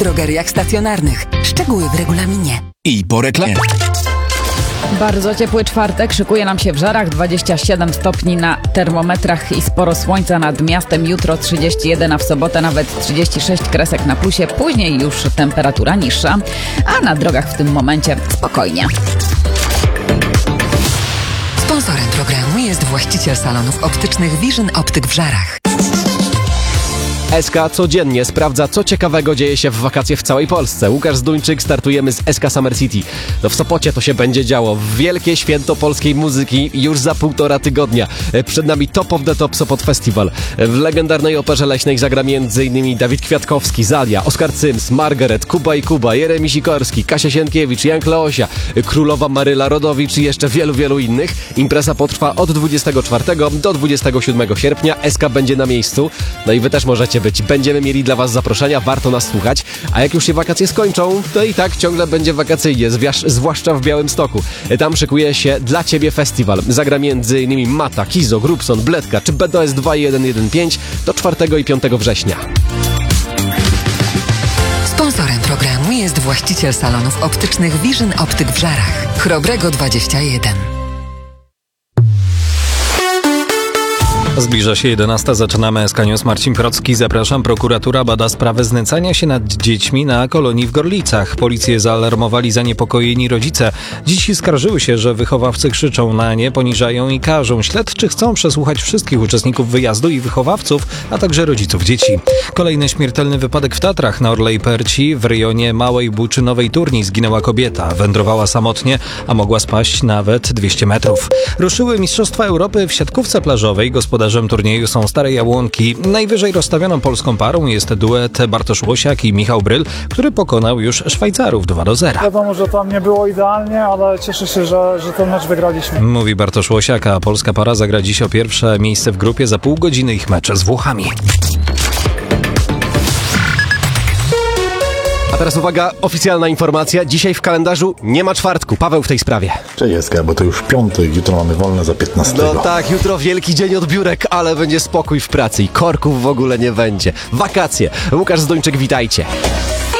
drogeriach stacjonarnych. Szczegóły w regulaminie. I po reklamie. Bardzo ciepły czwartek, szykuje nam się w Żarach, 27 stopni na termometrach i sporo słońca nad miastem. Jutro 31, a w sobotę nawet 36 kresek na plusie. Później już temperatura niższa, a na drogach w tym momencie spokojnie. Sponsorem programu jest właściciel salonów optycznych Vision Optyk w Żarach. SK codziennie sprawdza, co ciekawego dzieje się w wakacje w całej Polsce. Łukasz Zduńczyk, startujemy z SK Summer City. No w Sopocie to się będzie działo. Wielkie święto polskiej muzyki już za 1,5 tygodnia. Przed nami Top of the Top Sopot Festival. W legendarnej Operze Leśnej zagra m.in. Dawid Kwiatkowski, Zalia, Oskar Cyms, Margaret, Kuba i Kuba, Jeremi Sikorski, Kasia Sienkiewicz, Jan Kleosia, Królowa Maryla Rodowicz i jeszcze wielu innych. Impreza potrwa od 24 do 27 sierpnia. SK będzie na miejscu. No i wy też możecie być. Będziemy mieli dla was zaproszenia, warto nas słuchać, a jak już się wakacje skończą, to i tak ciągle będzie wakacyjnie, zwłaszcza w Białymstoku. Tam szykuje się dla ciebie festiwal. Zagra m.in. Mata, Kizo, Grubson, Bledka czy BDS 2115 do 4 i 5 września. Sponsorem programu jest właściciel salonów optycznych Vision Optyk w Żarach. Chrobrego 21. Zbliża się 11. Zaczynamy SK News. Marcin Procki, zapraszam. Prokuratura bada sprawę znęcania się nad dziećmi na kolonii w Gorlicach. Policję zaalarmowali zaniepokojeni rodzice. Dzieci skarżyły się, że wychowawcy krzyczą na nie, poniżają i karzą. Śledczy chcą przesłuchać wszystkich uczestników wyjazdu i wychowawców, a także rodziców dzieci. Kolejny śmiertelny wypadek w Tatrach. Na Orlej Perci w rejonie Małej Buczynowej Turni zginęła kobieta. Wędrowała samotnie, a mogła spaść nawet 200 metrów. Ruszyły Mistrzostwa Europy w siatkówce plażowej. Gospodarzem turnieju są Stare Jabłonki. Najwyżej rozstawioną polską parą jest duet Bartosz Łosiak i Michał Bryl, który pokonał już Szwajcarów 2-0. Wiadomo, że tam nie było idealnie, ale cieszę się, że ten mecz wygraliśmy. Mówi Bartosz Łosiak, a polska para zagra dziś o pierwsze miejsce w grupie. Za pół godziny ich mecz z Włochami. A teraz uwaga, oficjalna informacja. Dzisiaj w kalendarzu nie ma czwartku. Paweł w tej sprawie. Cześć SK, bo to już piątek, jutro mamy wolne za 15. No tak, jutro wielki dzień odbiórek, ale będzie spokój w pracy i korków w ogóle nie będzie. Wakacje. Łukasz Zduńczyk, witajcie.